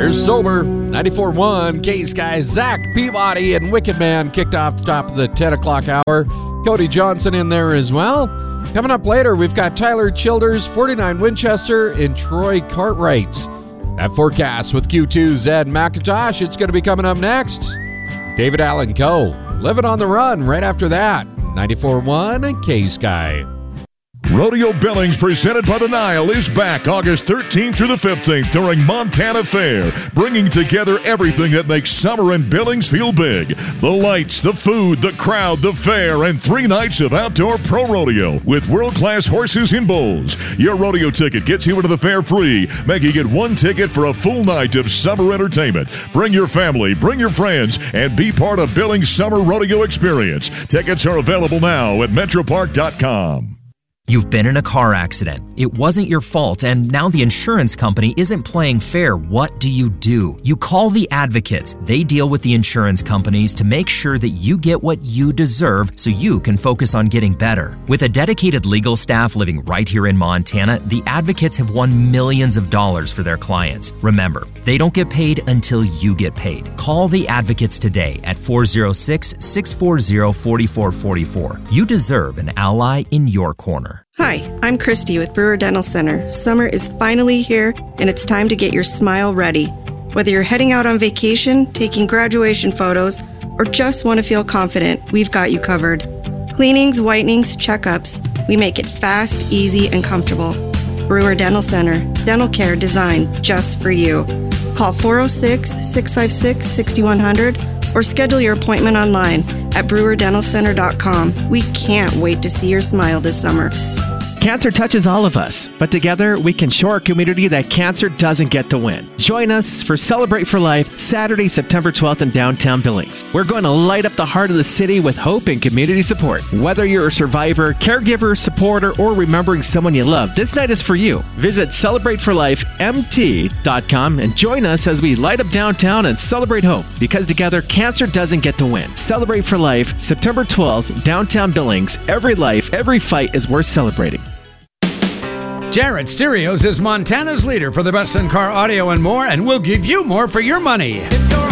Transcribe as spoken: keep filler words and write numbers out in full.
There's Sober, ninety-four point one, K-Sky, Zach Peabody, and Wicked Man kicked off the top of the ten o'clock hour. Cody Johnson in there as well. Coming up later, we've got Tyler Childers, forty-nine Winchester, and Troy Cartwright. That forecast with Q two's Ed McIntosh. It's going to be coming up next. David Allen Coe, Living on the Run right after that. ninety-four point one, K-Sky. Rodeo Billings, presented by the Nile, is back August thirteenth through the fifteenth during Montana Fair, bringing together everything that makes summer in Billings feel big. The lights, the food, the crowd, the fair, and three nights of outdoor pro rodeo with world-class horses and bulls. Your rodeo ticket gets you into the fair free, making it one ticket for a full night of summer entertainment. Bring your family, bring your friends, and be part of Billings' summer rodeo experience. Tickets are available now at metro park dot com. You've been in a car accident. It wasn't your fault, and now the insurance company isn't playing fair. What do you do? You call the Advocates. They deal with the insurance companies to make sure that you get what you deserve so you can focus on getting better. With a dedicated legal staff living right here in Montana, the Advocates have won millions of dollars for their clients. Remember, they don't get paid until you get paid. Call the Advocates today at four oh six, six four zero, four four four four. You deserve an ally in your corner. Hi, I'm Christy with Brewer Dental Center. Summer is finally here, and it's time to get your smile ready. Whether you're heading out on vacation, taking graduation photos, or just want to feel confident, we've got you covered. Cleanings, whitenings, checkups, we make it fast, easy, and comfortable. Brewer Dental Center, dental care designed just for you. Call four oh six, six five six, six one zero zero or schedule your appointment online at brewer dental center dot com. We can't wait to see your smile this summer. Cancer touches all of us, but together we can show our community that cancer doesn't get to win. Join us for Celebrate for Life, Saturday, September twelfth in downtown Billings. We're going to light up the heart of the city with hope and community support. Whether you're a survivor, caregiver, supporter, or remembering someone you love, this night is for you. Visit celebrate for life m t dot com and join us as we light up downtown and celebrate hope, because together cancer doesn't get to win. Celebrate for Life, September twelfth, downtown Billings. Every life, every fight is worth celebrating. Jarrett Stereos is Montana's leader for the best in car audio and more, and we'll give you more for your money. If you're